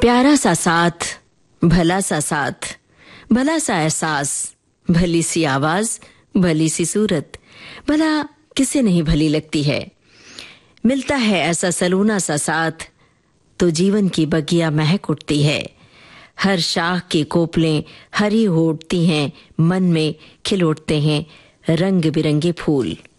प्यारा सा साथ, भला सा साथ, भला सा एहसास, भली सी आवाज, भली सी सूरत, भला किसे नहीं भली लगती है। मिलता है ऐसा सलूना सा साथ तो जीवन की बगिया महक उठती है। हर शाख की कोपलें हरी हो उठती हैं, मन में खिल उठते हैं रंग बिरंगे फूल।